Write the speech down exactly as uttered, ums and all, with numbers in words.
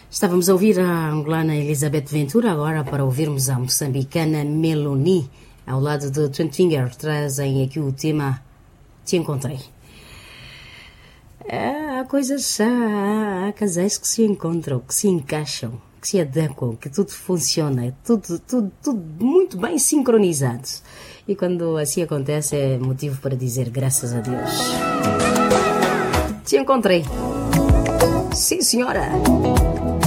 Estávamos a ouvir a angolana Elizabeth Ventura, agora para ouvirmos a moçambicana Meloni, ao lado de Twenty Finger, trazem aqui o tema Te Encontrei. Há coisas, há, há casais que se encontram, que se encaixam, que se adequam, que tudo funciona, tudo, tudo, tudo muito bem sincronizado. E quando assim acontece é motivo para dizer graças a Deus. Te encontrei. Sim, senhora.